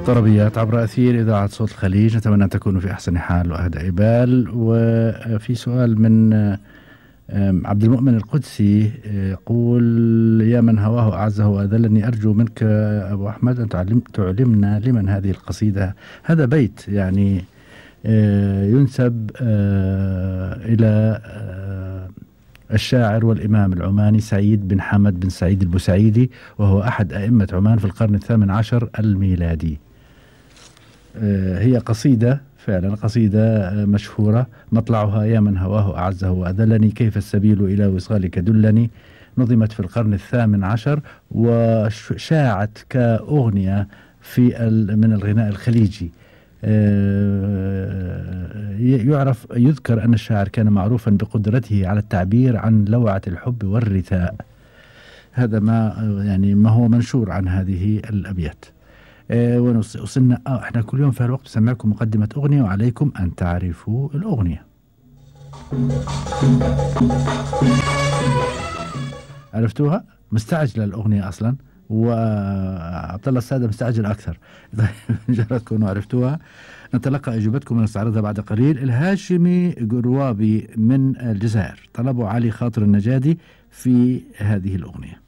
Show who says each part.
Speaker 1: طربيات عبر أثير إذاعة صوت الخليج، نتمنى أن تكونوا في أحسن حال وأهدأ بال. وفي سؤال من عبد المؤمن القدسي يقول: يا من هواه أعزه وأذلني، أرجو منك أبو أحمد أن تعلمنا لمن هذه القصيدة. هذا بيت يعني ينسب إلى الشاعر والإمام العماني سعيد بن حمد بن سعيد البوسعيدي، وهو أحد أئمة عمان في القرن 18 الميلادي. هي قصيدة فعلا، قصيدة مشهورة، مطلعها: يا من هواه أعزه وأذلني، كيف السبيل إلى وصالك دلني. نظمت في القرن 18 وشاعت كأغنية من الغناء الخليجي. يذكر أن الشاعر كان معروفا بقدرته على التعبير عن لوعة الحب والرثاء. هذا ما هو منشور عن هذه الأبيات. وصلنا احنا كل يوم في الوقت نسمعكم مقدمة أغنية، وعليكم أن تعرفوا الأغنية. عرفتوها؟ مستعجلة الأغنية أصلا، وعبد الله السادة مستعجل أكثر. مجرد تكونوا عرفتوها نتلقى إجابتكم ونستعرضها بعد قليل. الهاشمي قروابي من الجزائر طلبوا علي خاطر النجادي في هذه الأغنية.